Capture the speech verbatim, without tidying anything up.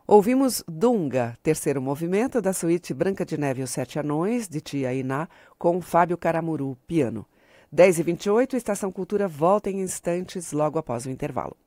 Ouvimos Dunga, terceiro movimento da suíte Branca de Neve e os Sete Anões, de Tia Iná, com Fábio Caramuru, piano. dez e vinte e oito, Estação Cultura volta em instantes, logo após o intervalo.